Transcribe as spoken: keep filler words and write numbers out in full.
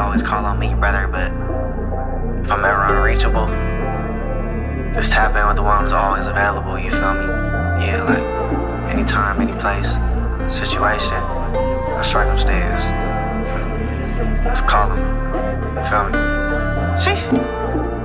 always call on me, brother, but if I'm ever unreachable, just tap in with the one who's always available, you feel me? Yeah, like, anytime, any place, situation, or circumstance. Just call him, you feel me? Sheesh.